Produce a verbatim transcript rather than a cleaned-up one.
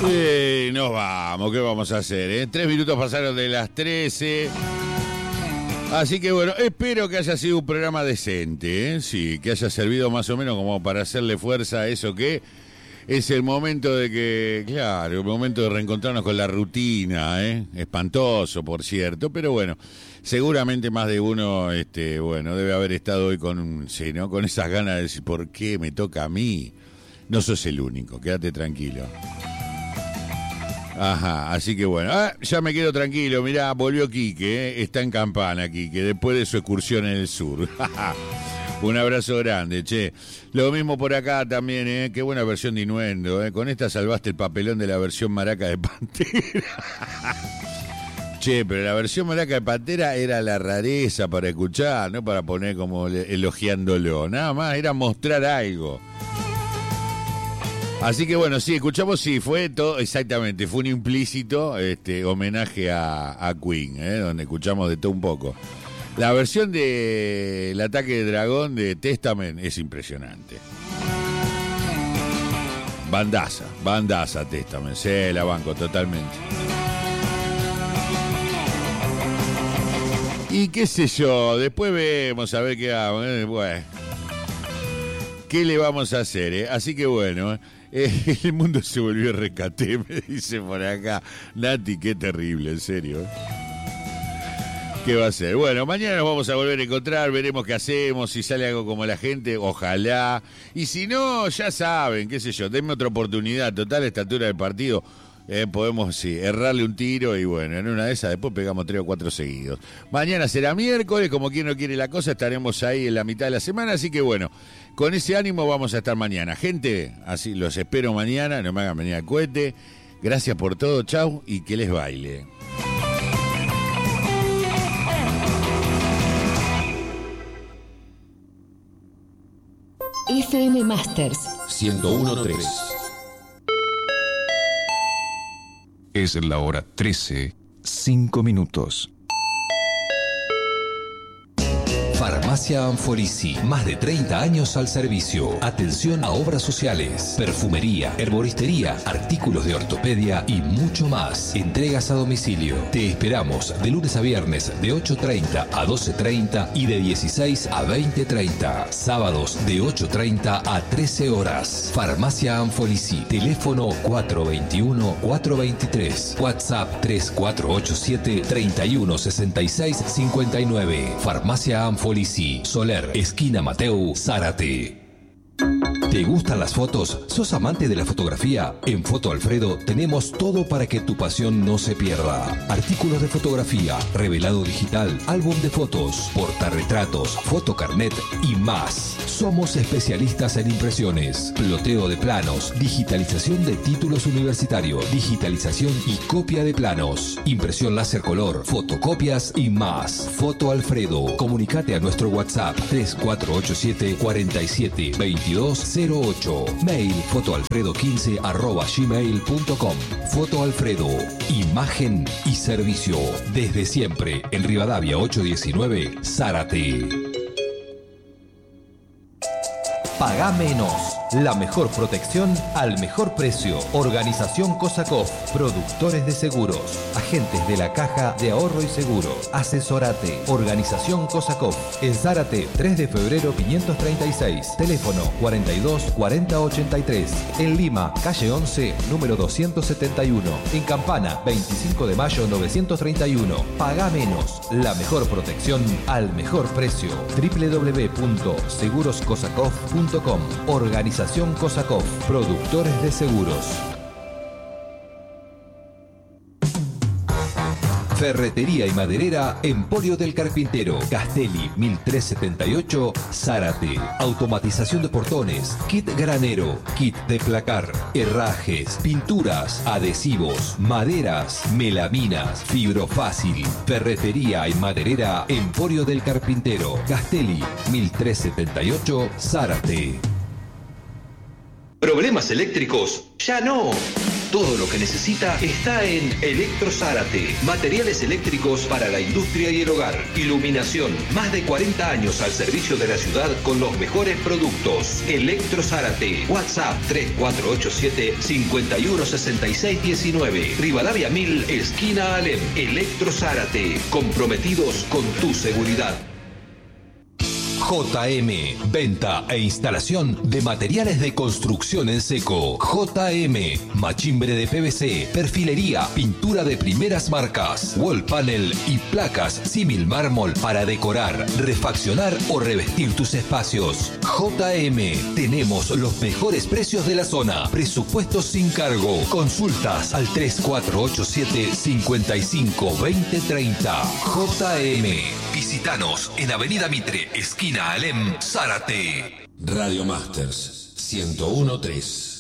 Sí, nos vamos, ¿qué vamos a hacer? Eh? Tres minutos pasaron de las trece. Así que bueno, espero que haya sido un programa decente, ¿eh? Sí, que haya servido más o menos como para hacerle fuerza a eso que es el momento de que, claro, el momento de reencontrarnos con la rutina, ¿eh? Espantoso, por cierto, pero bueno, seguramente más de uno, este, bueno, debe haber estado hoy con, sí, ¿no? Con esas ganas de decir, ¿por qué me toca a mí? No sos el único, quédate tranquilo. Ajá, así que bueno, ah, ya me quedo tranquilo, mirá, volvió Quique, ¿eh? Está en Campana Quique, después de su excursión en el sur. Un abrazo grande, che. Lo mismo por acá también, ¿eh? Qué buena versión de Innuendo, ¿eh? Con esta salvaste el papelón de la versión maraca de Pantera. Che, pero la versión maraca de Pantera era la rareza para escuchar, no para poner como elogiándolo, nada más, era mostrar algo. Así que bueno, sí, escuchamos, sí, fue todo, exactamente, fue un implícito este, homenaje a, a Queen, ¿eh? Donde escuchamos de todo un poco. La versión de El ataque de dragón de Testament es impresionante. Bandaza, bandaza Testament, sí, la banco totalmente. Y qué sé yo, después vemos a ver qué hago, ¿eh? Bueno, ¿qué le vamos a hacer? Eh? Así que bueno, eh, el mundo se volvió rescaté, me dice por acá. Nati, qué terrible, en serio. ¿eh? ¿Qué va a ser? Bueno, mañana nos vamos a volver a encontrar, veremos qué hacemos, si sale algo como la gente, ojalá. Y si no, ya saben, qué sé yo, denme otra oportunidad, total, a esta altura del partido. Eh, podemos, sí, errarle un tiro y bueno, en una de esas después pegamos tres o cuatro seguidos. Mañana será miércoles, como quien no quiere la cosa, estaremos ahí en la mitad de la semana, así que bueno, con ese ánimo vamos a estar mañana. Gente, así los espero mañana, no me hagan venir al cohete. Gracias por todo, chau y que les baile. F M Masters ciento uno punto tres. Es la hora trece, cinco minutos. Farmacia Anfolisi, más de treinta años al servicio. Atención a obras sociales, perfumería, herboristería, artículos de ortopedia y mucho más. Entregas a domicilio. Te esperamos de lunes a viernes de ocho treinta a doce treinta y de dieciséis a veinte treinta. Sábados de ocho treinta a trece horas. Farmacia Anfolisi, teléfono cuatro veintiuno, cuatro veintitrés. WhatsApp tres cuatro ocho siete, treinta y uno sesenta y seis cincuenta y nueve. Farmacia Anfolisi, Soler, esquina Mateu, Zárate. ¿Te gustan las fotos? ¿Sos amante de la fotografía? En Foto Alfredo tenemos todo para que tu pasión no se pierda. Artículos de fotografía, revelado digital, álbum de fotos, portarretratos, fotocarnet y más. Somos especialistas en impresiones, ploteo de planos, digitalización de títulos universitarios, digitalización y copia de planos, impresión láser color, fotocopias y más. Foto Alfredo. Comunicate a nuestro WhatsApp tres cuatro ocho siete, cuatro siete, veintidós cero ocho. Mail fotoalfredo quince arroba gmail punto com. Foto Alfredo. Imagen y servicio. Desde siempre en Rivadavia ochocientos diecinueve, Zárate. Paga menos. La mejor protección al mejor precio. Organización Kosakov. Productores de seguros. Agentes de la Caja de Ahorro y Seguro. Asesorate. Organización Kosakov. En Zárate, tres de febrero quinientos treinta y seis. Teléfono cuarenta y dos, cuarenta, ochenta y tres. En Lima, calle once, número doscientos setenta y uno. En Campana, veinticinco de mayo novecientos treinta y uno. Paga menos. La mejor protección al mejor precio. doble u doble u doble u punto seguros kosakov punto com. Organización Kosakov, productores de seguros. Ferretería y maderera Emporio del Carpintero. Castelli mil trescientos setenta y ocho, Zárate. Automatización de portones, kit granero, kit de placar, herrajes, pinturas, adhesivos, maderas, melaminas, fibrofácil. Ferretería y maderera Emporio del Carpintero. Castelli mil trescientos setenta y ocho, Zárate. ¿Problemas eléctricos? ¡Ya no! Todo lo que necesita está en Electro Zárate. Materiales eléctricos para la industria y el hogar. Iluminación. Más de cuarenta años al servicio de la ciudad con los mejores productos. Electro Zárate. WhatsApp tres cuatro ocho siete, cinco uno seis seis uno nueve. Rivadavia mil, esquina Alem. Electro Zárate. Comprometidos con tu seguridad. J M, venta e instalación de materiales de construcción en seco. J M, machimbre de P V C, perfilería, pintura de primeras marcas, wall panel y placas símil mármol para decorar, refaccionar o revestir tus espacios. J M, tenemos los mejores precios de la zona. Presupuestos sin cargo. Consultas al tres cuatro ocho siete, cinco cinco dos cero tres cero. J M, visítanos en Avenida Mitre, esquina Alem, Zárate. Radio Masters ciento uno punto tres.